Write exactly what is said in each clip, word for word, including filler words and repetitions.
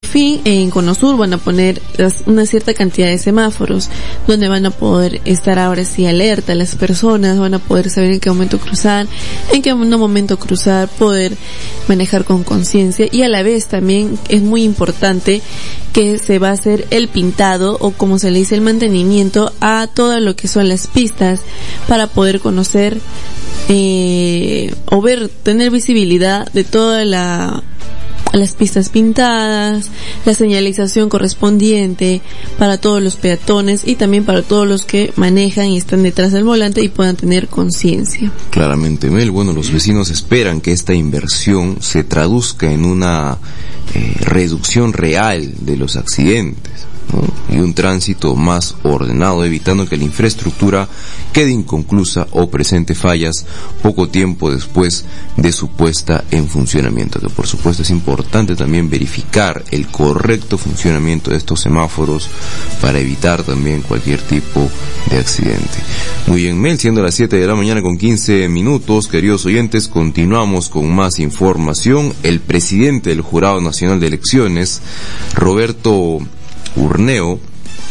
fin, en Conosur van a poner las, una cierta cantidad de semáforos, donde van a poder estar ahora sí alerta las personas, van a poder saber en qué momento cruzar, en qué momento cruzar, poder manejar con conciencia, y a la vez también es muy importante que se va a hacer el pintado, o como se le dice, el mantenimiento a todo lo que son las pistas, para poder conocer eh, o ver, tener visibilidad de toda la las pistas pintadas, la señalización correspondiente para todos los peatones y también para todos los que manejan y están detrás del volante y puedan tener conciencia. Claramente, Mel. Bueno, los vecinos esperan que esta inversión se traduzca en una eh, reducción real de los accidentes, ¿no? Y un tránsito más ordenado, evitando que la infraestructura quede inconclusa o presente fallas poco tiempo después de su puesta en funcionamiento. Que por supuesto es importante también verificar el correcto funcionamiento de estos semáforos para evitar también cualquier tipo de accidente. Muy bien, Mel, siendo las siete de la mañana con quince minutos, queridos oyentes, continuamos con más información. El presidente del Jurado Nacional de Elecciones, Roberto Urneo,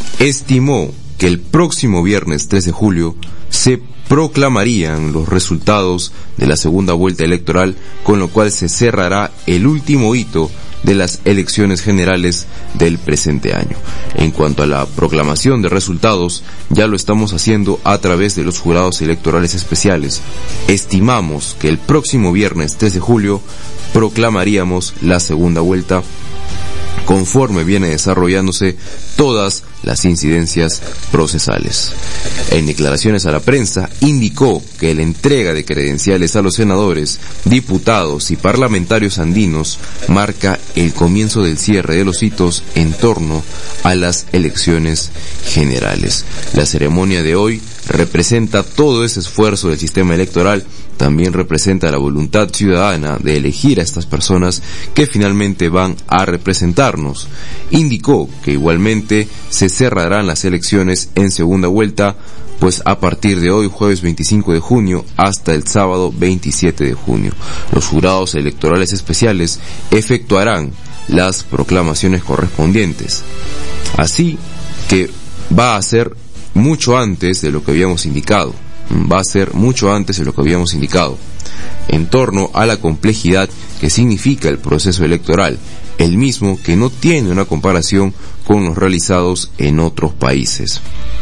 estimó que el próximo viernes tres de julio se proclamarían los resultados de la segunda vuelta electoral, con lo cual se cerrará el último hito de las elecciones generales del presente año. En cuanto a la proclamación de resultados, ya lo estamos haciendo a través de los jurados electorales especiales. Estimamos que el próximo viernes tres de julio proclamaríamos la segunda vuelta, conforme viene desarrollándose todas las incidencias procesales. En declaraciones a la prensa, indicó que la entrega de credenciales a los senadores, diputados y parlamentarios andinos marca el comienzo del cierre de los hitos en torno a las elecciones generales. La ceremonia de hoy representa todo ese esfuerzo del sistema electoral, también representa la voluntad ciudadana de elegir a estas personas que finalmente van a representarnos. Indicó que igualmente se cerrarán las elecciones en segunda vuelta, pues a partir de hoy, jueves veinticinco de junio, hasta el sábado veintisiete de junio. Los jurados electorales especiales efectuarán las proclamaciones correspondientes. Así que va a ser mucho antes de lo que habíamos indicado. Va a ser mucho antes de lo que habíamos indicado, en torno a la complejidad que significa el proceso electoral, el mismo que no tiene una comparación con los realizados en otros países.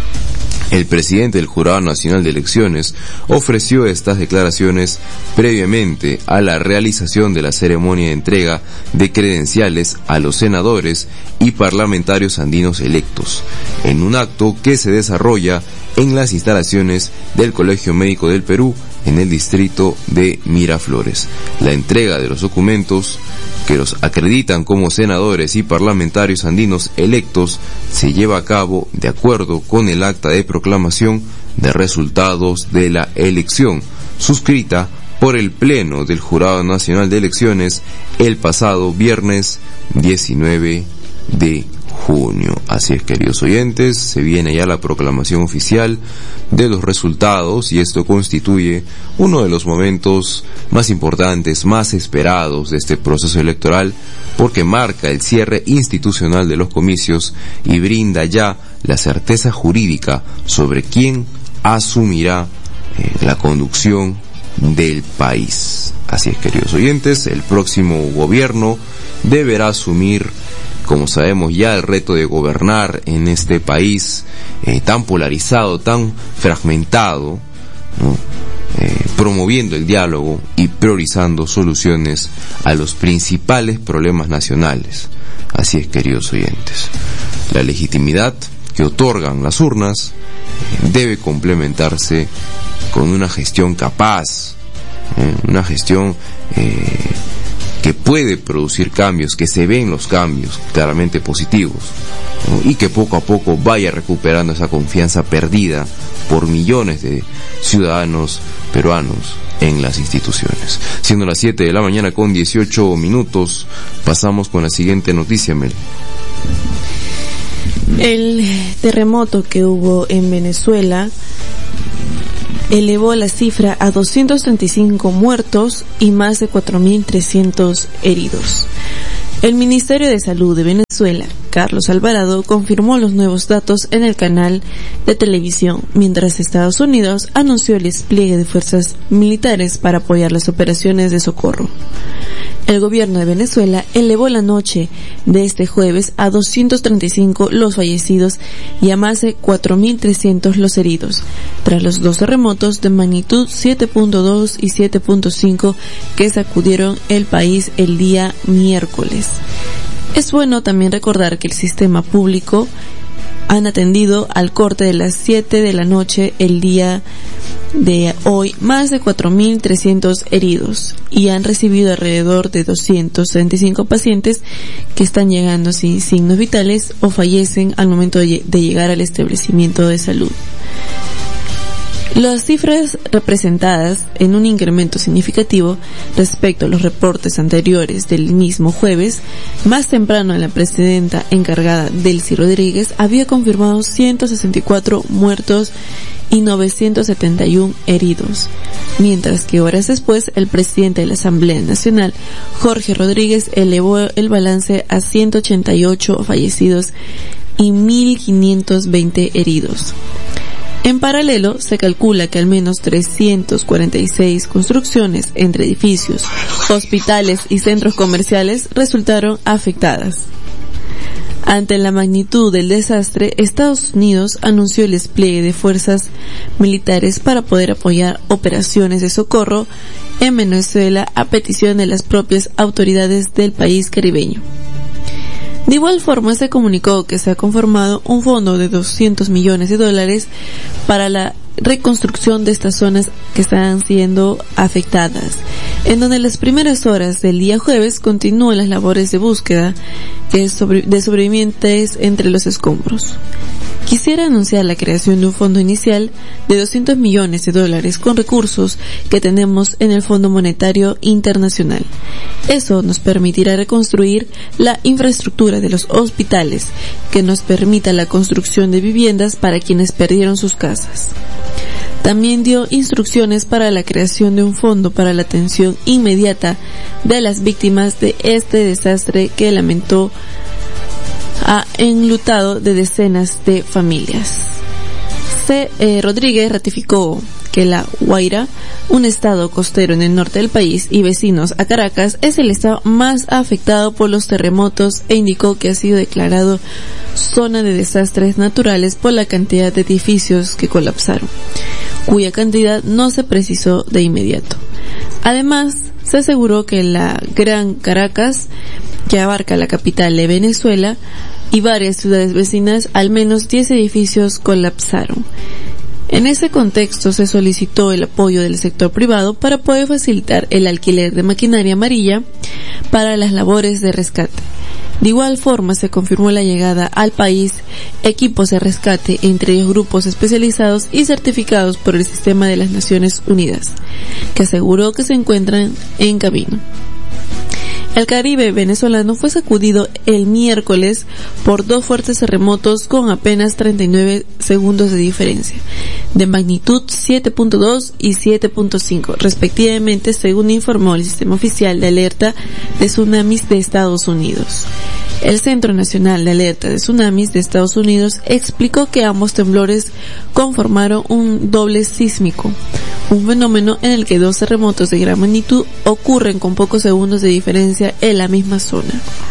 El presidente del Jurado Nacional de Elecciones ofreció estas declaraciones previamente a la realización de la ceremonia de entrega de credenciales a los senadores y parlamentarios andinos electos, en un acto que se desarrolla en las instalaciones del Colegio Médico del Perú, en el distrito de Miraflores. La entrega de los documentos que los acreditan como senadores y parlamentarios andinos electos se lleva a cabo de acuerdo con el acta de proclamación de resultados de la elección, suscrita por el Pleno del Jurado Nacional de Elecciones el pasado viernes diecinueve de junio. Así es, queridos oyentes, se viene ya la proclamación oficial de los resultados, y esto constituye uno de los momentos más importantes, más esperados de este proceso electoral, porque marca el cierre institucional de los comicios y brinda ya la certeza jurídica sobre quién asumirá eh, la conducción del país. Así es, queridos oyentes, el próximo gobierno deberá asumir, como sabemos ya, el reto de gobernar en este país eh, tan polarizado, tan fragmentado, ¿no? eh, promoviendo el diálogo y priorizando soluciones a los principales problemas nacionales. Así es, queridos oyentes, la legitimidad que otorgan las urnas eh, debe complementarse con una gestión capaz, eh, una gestión eh, que puede producir cambios, que se ven los cambios claramente positivos, ¿no? Y que poco a poco vaya recuperando esa confianza perdida por millones de ciudadanos peruanos en las instituciones. Siendo las siete de la mañana con dieciocho minutos, pasamos con la siguiente noticia, Mel. El terremoto que hubo en Venezuela elevó la cifra a doscientos treinta y cinco muertos y más de cuatro mil trescientos heridos. El Ministerio de Salud de Venezuela, Carlos Alvarado, confirmó los nuevos datos en el canal de televisión, mientras Estados Unidos anunció el despliegue de fuerzas militares para apoyar las operaciones de socorro. El gobierno de Venezuela elevó la noche de este jueves a doscientos treinta y cinco los fallecidos y a más de cuatro mil trescientos los heridos, tras los dos terremotos de magnitud siete punto dos y siete punto cinco que sacudieron el país el día miércoles. Es bueno también recordar que el sistema público han atendido al corte de las siete de la noche el día de hoy más de cuatro mil trescientos heridos y han recibido alrededor de doscientos treinta y cinco pacientes que están llegando sin signos vitales o fallecen al momento de, de llegar al establecimiento de salud. Las cifras representadas en un incremento significativo respecto a los reportes anteriores del mismo jueves. Más temprano, la presidenta encargada, Delcy Rodríguez, había confirmado ciento sesenta y cuatro muertos y novecientos setenta y uno heridos, mientras que horas después el presidente de la Asamblea Nacional, Jorge Rodríguez, elevó el balance a ciento ochenta y ocho fallecidos y mil quinientos veinte heridos. En paralelo, se calcula que al menos trescientas cuarenta y seis construcciones entre edificios, hospitales y centros comerciales resultaron afectadas. Ante la magnitud del desastre, Estados Unidos anunció el despliegue de fuerzas militares para poder apoyar operaciones de socorro en Venezuela a petición de las propias autoridades del país caribeño. De igual forma, se comunicó que se ha conformado un fondo de doscientos millones de dólares para la reconstrucción de estas zonas que están siendo afectadas, en donde en las primeras horas del día jueves continúan las labores de búsqueda de sobrevivientes entre los escombros. Quisiera anunciar la creación de un fondo inicial de doscientos millones de dólares con recursos que tenemos en el Fondo Monetario Internacional. Eso nos permitirá reconstruir la infraestructura de los hospitales, que nos permita la construcción de viviendas para quienes perdieron sus casas. También dio instrucciones para la creación de un fondo para la atención inmediata de las víctimas de este desastre que lamentó ha enlutado de decenas de familias. C. Eh, Rodríguez ratificó que La Guaira, un estado costero en el norte del país y vecinos a Caracas, es el estado más afectado por los terremotos e indicó que ha sido declarado zona de desastres naturales por la cantidad de edificios que colapsaron, cuya cantidad no se precisó de inmediato. Además, se aseguró que la Gran Caracas, que abarca la capital de Venezuela y varias ciudades vecinas, al menos diez edificios colapsaron. En ese contexto se solicitó el apoyo del sector privado para poder facilitar el alquiler de maquinaria amarilla para las labores de rescate. De igual forma, se confirmó la llegada al país equipos de rescate, entre ellos grupos especializados y certificados por el Sistema de las Naciones Unidas, que aseguró que se encuentran en camino. El Caribe venezolano fue sacudido el miércoles por dos fuertes terremotos con apenas treinta y nueve segundos de diferencia, de magnitud siete punto dos y siete punto cinco, respectivamente, según informó el Sistema Oficial de Alerta de Tsunamis de Estados Unidos. El Centro Nacional de Alerta de Tsunamis de Estados Unidos explicó que ambos temblores conformaron un doble sísmico, un fenómeno en el que dos terremotos de gran magnitud ocurren con pocos segundos de diferencia en la misma zona.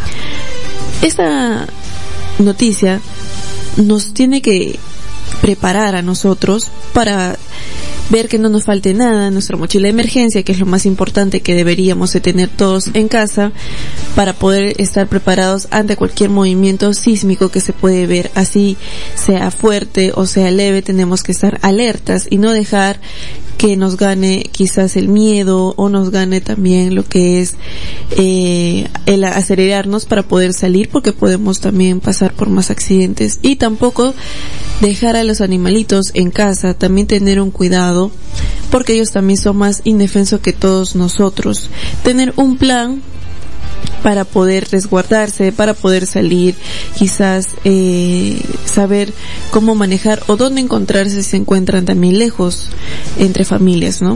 Esta noticia nos tiene que preparar a nosotros para ver que no nos falte nada, nuestra mochila de emergencia, que es lo más importante que deberíamos de tener todos en casa para poder estar preparados ante cualquier movimiento sísmico que se puede ver, así sea fuerte o sea leve. Tenemos que estar alertas y no dejar que nos gane quizás el miedo o nos gane también lo que es eh, el acelerarnos para poder salir, porque podemos también pasar por más accidentes. Y tampoco dejar a los animalitos en casa, también tener un cuidado, porque ellos también son más indefensos que todos nosotros. Tener un plan para poder resguardarse, para poder salir, quizás eh, saber cómo manejar o dónde encontrarse si se encuentran también lejos entre familias, ¿no?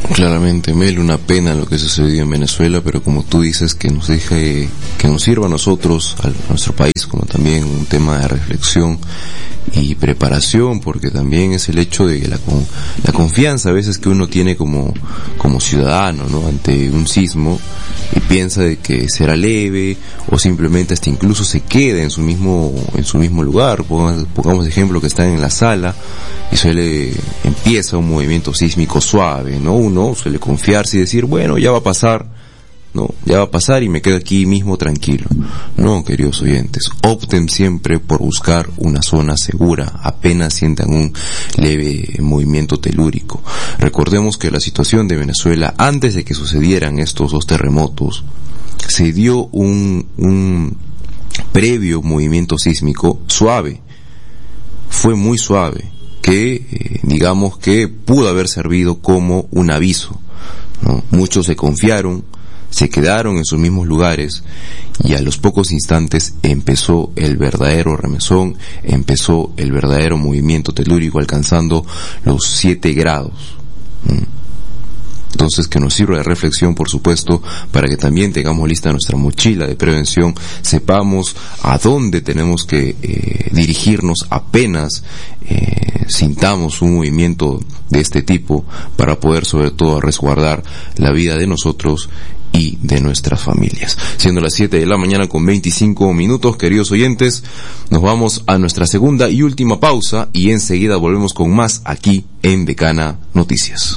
Claramente, Mel, una pena lo que sucedió en Venezuela, pero como tú dices, que nos deje, que nos sirva a nosotros, a nuestro país, como también un tema de reflexión y preparación, porque también es el hecho de la, la confianza a veces que uno tiene como, como ciudadano, ¿no? Ante un sismo, y piensa de que será leve, o simplemente hasta incluso se queda en su mismo, en su mismo lugar. Pongamos, pongamos ejemplo que están en la sala, y suele, empieza un movimiento sísmico suave, ¿no? Uno suele confiarse y decir, bueno, ya va a pasar, no, ya va a pasar y me quedo aquí mismo tranquilo. No, queridos oyentes, opten siempre por buscar una zona segura, apenas sientan un leve movimiento telúrico. Recordemos que la situación de Venezuela, antes de que sucedieran estos dos terremotos, se dio un, un previo movimiento sísmico suave, fue muy suave, que eh, digamos que pudo haber servido como un aviso, ¿no? Muchos se confiaron, se quedaron en sus mismos lugares, y a los pocos instantes empezó el verdadero remesón, empezó el verdadero movimiento telúrico, alcanzando los siete grados. ¿Mm? Entonces, que nos sirva de reflexión, por supuesto, para que también tengamos lista nuestra mochila de prevención, sepamos a dónde tenemos que eh, dirigirnos apenas eh, sintamos un movimiento de este tipo, para poder sobre todo resguardar la vida de nosotros y de nuestras familias. Siendo las siete de la mañana con veinticinco minutos, queridos oyentes, nos vamos a nuestra segunda y última pausa, y enseguida volvemos con más aquí en Decana Noticias.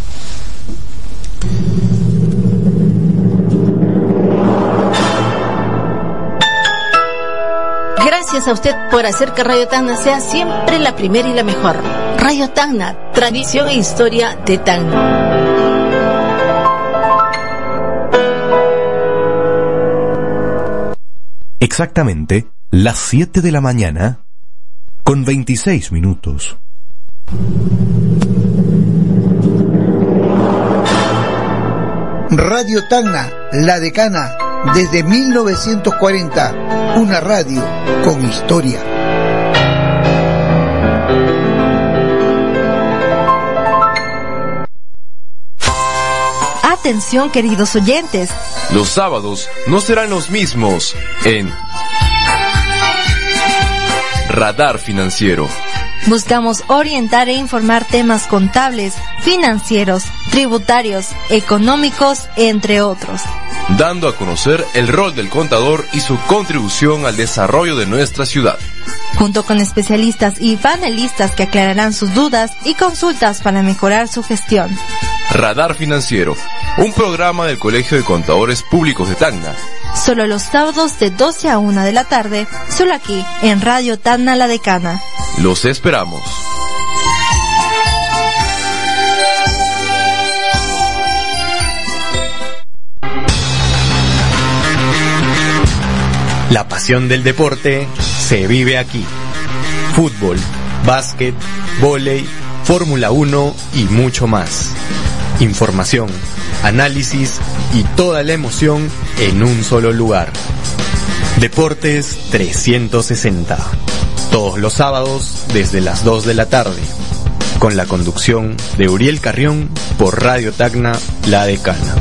Gracias a usted por hacer que Radio Tacna sea siempre la primera y la mejor. Radio Tacna, tradición e historia de Tacna. Exactamente las siete de la mañana con veintiséis minutos. Radio Tacna, la decana, desde mil novecientos cuarenta, una radio con historia. Atención, queridos oyentes. Los sábados no serán los mismos en Radar Financiero. Buscamos orientar e informar temas contables, financieros, tributarios, económicos, entre otros. Dando a conocer el rol del contador y su contribución al desarrollo de nuestra ciudad. Junto con especialistas y panelistas que aclararán sus dudas y consultas para mejorar su gestión. Radar Financiero, un programa del Colegio de Contadores Públicos de Tacna. Solo los sábados de doce a una de la tarde, solo aquí, en Radio Tacna La Decana. Los esperamos. La pasión del deporte se vive aquí. Fútbol, básquet, vóley, Fórmula uno y mucho más. Información, análisis y toda la emoción en un solo lugar. Deportes trescientos sesenta. Todos los sábados desde las dos de la tarde. Con la conducción de Uriel Carrión por Radio Tacna La Decana.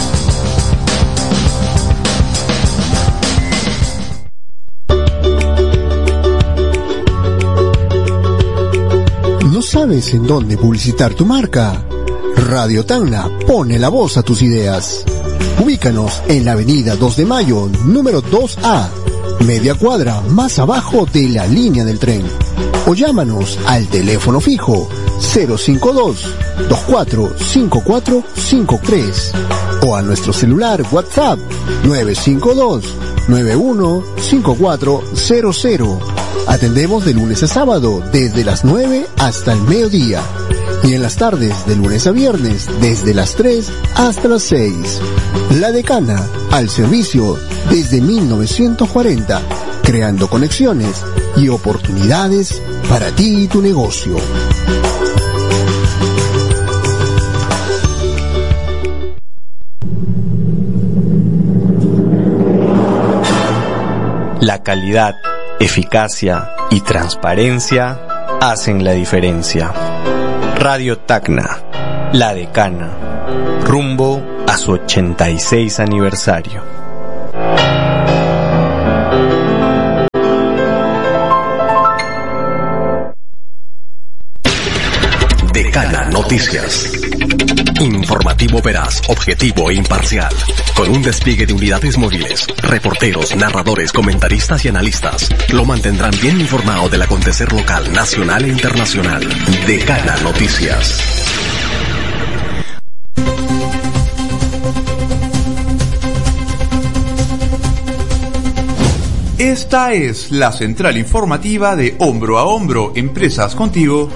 ¿No sabes en dónde publicitar tu marca? Radio Tacna pone la voz a tus ideas. Ubícanos en la avenida dos de mayo, número dos A, media cuadra más abajo de la línea del tren. O llámanos al teléfono fijo cero cinco dos, dos cuatro cinco cuatro cinco tres o a nuestro celular WhatsApp nueve cinco dos, nueve uno cinco cuatro cero cero. Atendemos de lunes a sábado desde las nueve hasta el mediodía y en las tardes de lunes a viernes desde las tres hasta las seis. La Decana, al servicio desde mil novecientos cuarenta, creando conexiones y oportunidades para ti y tu negocio. La calidad, eficacia y transparencia hacen la diferencia. Radio Tacna, La Decana. rumbo a su ochenta y seis aniversario. Decana Noticias. Informativo veraz, objetivo e imparcial. Con un despliegue de unidades móviles, reporteros, narradores, comentaristas y analistas. Lo mantendrán bien informado del acontecer local, nacional e internacional. Decana Noticias. Esta es la central informativa de Hombro a Hombro, Empresas Contigo.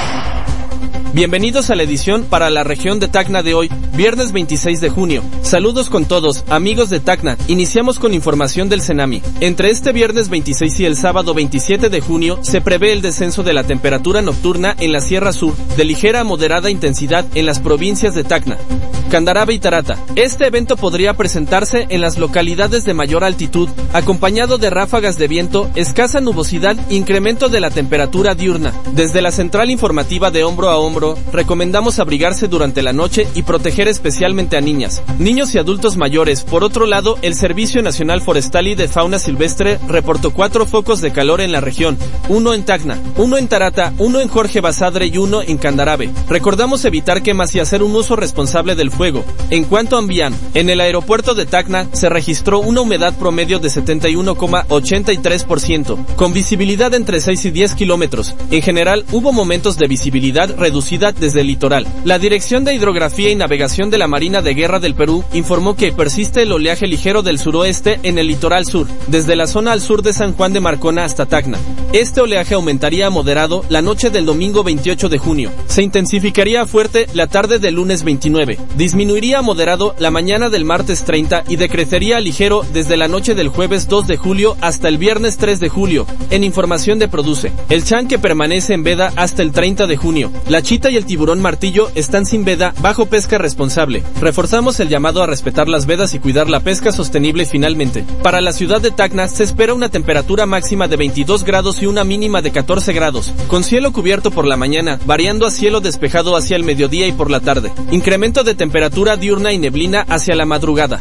Bienvenidos a la edición para la región de Tacna de hoy, viernes veintiséis de junio. Saludos con todos, amigos de Tacna. Iniciamos con información del Cenami. Entre este viernes veintiséis y el sábado veintisiete de junio se prevé el descenso de la temperatura nocturna en la Sierra Sur, de ligera a moderada intensidad en las provincias de Tacna, Candarave y Tarata. Este evento podría presentarse en las localidades de mayor altitud, acompañado de ráfagas de viento, escasa nubosidad, incremento de la temperatura diurna. Desde la central informativa de Hombro a Hombro, recomendamos abrigarse durante la noche y proteger especialmente a niñas, niños y adultos mayores. Por otro lado, el Servicio Nacional Forestal y de Fauna Silvestre reportó cuatro focos de calor en la región, uno en Tacna, uno en Tarata, uno en Jorge Basadre y uno en Candarave. Recordamos evitar quemas y hacer un uso responsable del fuego. En cuanto a Ambián, en el aeropuerto de Tacna se registró una humedad promedio de setenta y uno coma ochenta y tres por ciento, con visibilidad entre seis y diez kilómetros. En general, hubo momentos de visibilidad reducida desde el litoral. La Dirección de Hidrografía y Navegación de la Marina de Guerra del Perú informó que persiste el oleaje ligero del suroeste en el litoral sur, desde la zona al sur de San Juan de Marcona hasta Tacna. Este oleaje aumentaría a moderado la noche del domingo veintiocho de junio. Se intensificaría a fuerte la tarde del lunes veintinueve. Disminuiría a moderado la mañana del martes treinta y decrecería a ligero desde la noche del jueves dos de julio hasta el viernes tres de julio. En información de Produce, el chanque permanece en veda hasta el treinta de junio. La chita y el tiburón martillo están sin veda bajo pesca responsable. Reforzamos el llamado a respetar las vedas y cuidar la pesca sostenible. Finalmente, para la ciudad de Tacna se espera una temperatura máxima de veintidós grados y una mínima de catorce grados, con cielo cubierto por la mañana, variando a cielo despejado hacia el mediodía y por la tarde. Incremento de temperatura diurna y neblina hacia la madrugada.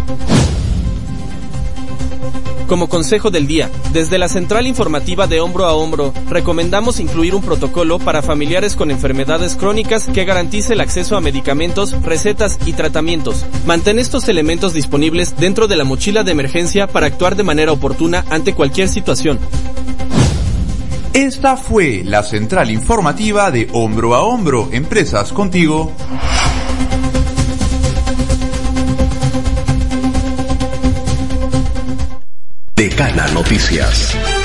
Como consejo del día, desde la central informativa de Hombro a Hombro, recomendamos incluir un protocolo para familiares con enfermedades crónicas que garantice el acceso a medicamentos, recetas y tratamientos. Mantén estos elementos disponibles dentro de la mochila de emergencia para actuar de manera oportuna ante cualquier situación. Esta fue la central informativa de Hombro a Hombro, Empresas Contigo. Decana Noticias.